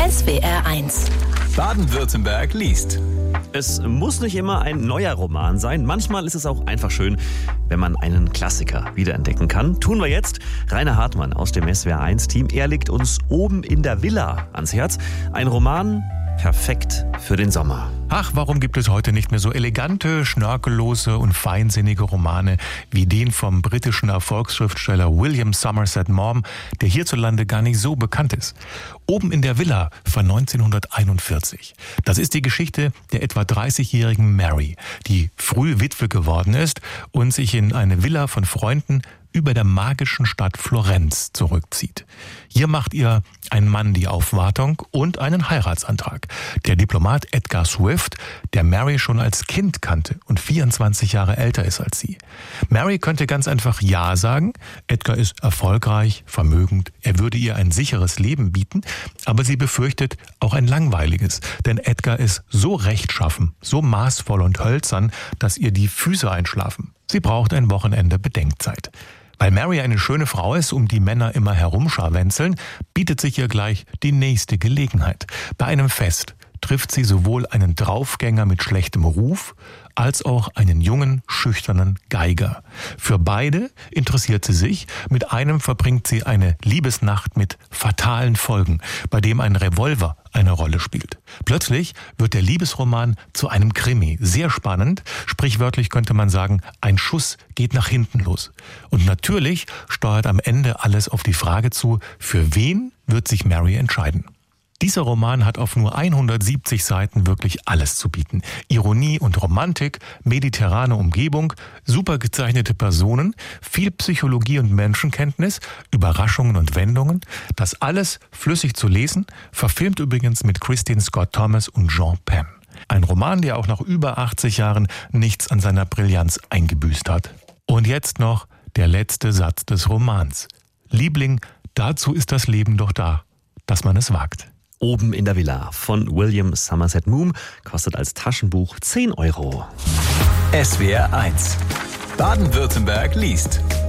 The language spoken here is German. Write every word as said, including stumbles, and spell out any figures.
S W R eins. Baden-Württemberg liest. Es muss nicht immer ein neuer Roman sein. Manchmal ist es auch einfach schön, wenn man einen Klassiker wiederentdecken kann. Tun wir jetzt. Rainer Hartmann aus dem S W R eins Team. Er legt uns Oben in der Villa ans Herz. Ein Roman perfekt für den Sommer. Ach, warum gibt es heute nicht mehr so elegante, schnörkellose und feinsinnige Romane wie den vom britischen Erfolgsschriftsteller William Somerset Maugham, der hierzulande gar nicht so bekannt ist. Oben in der Villa von neunzehnhunderteinundvierzig. Das ist die Geschichte der etwa dreißigjährigen Mary, die früh Witwe geworden ist und sich in eine Villa von Freunden über der magischen Stadt Florenz zurückzieht. Hier macht ihr ein Mann die Aufwartung und einen Heiratsantrag. Der Diplomat Edgar Swift, der Mary schon als Kind kannte und vierundzwanzig Jahre älter ist als sie. Mary könnte ganz einfach Ja sagen. Edgar ist erfolgreich, vermögend, er würde ihr ein sicheres Leben bieten, aber sie befürchtet auch ein langweiliges, denn Edgar ist so rechtschaffen, so maßvoll und hölzern, dass ihr die Füße einschlafen. Sie braucht ein Wochenende Bedenkzeit. Weil Mary eine schöne Frau ist, um die Männer immer herumscharwenzeln, bietet sich ihr gleich die nächste Gelegenheit. Bei einem Fest trifft sie sowohl einen Draufgänger mit schlechtem Ruf, als auch einen jungen, schüchternen Geiger. Für beide interessiert sie sich. Mit einem verbringt sie eine Liebesnacht mit fatalen Folgen, bei dem ein Revolver eine Rolle spielt. Plötzlich wird der Liebesroman zu einem Krimi. Sehr spannend, sprichwörtlich könnte man sagen, ein Schuss geht nach hinten los. Und natürlich steuert am Ende alles auf die Frage zu, für wen wird sich Mary entscheiden? Dieser Roman hat auf nur hundertsiebzig Seiten wirklich alles zu bieten. Ironie und Romantik, mediterrane Umgebung, super gezeichnete Personen, viel Psychologie und Menschenkenntnis, Überraschungen und Wendungen. Das alles flüssig zu lesen, verfilmt übrigens mit Kristin Scott Thomas und Sean Penn. Ein Roman, der auch nach über achtzig Jahren nichts an seiner Brillanz eingebüßt hat. Und jetzt noch der letzte Satz des Romans. Liebling, dazu ist das Leben doch da, dass man es wagt. Oben in der Villa von William Somerset Maugham kostet als Taschenbuch zehn Euro. S W R eins. Baden-Württemberg liest.